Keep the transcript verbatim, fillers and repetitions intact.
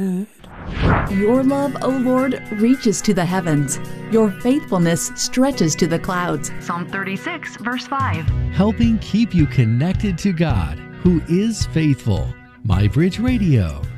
Your love, O Lord, reaches to the heavens. Your faithfulness stretches to the clouds. Psalm thirty-six, verse five. Helping keep you connected to God, who is faithful. MyBridge Radio.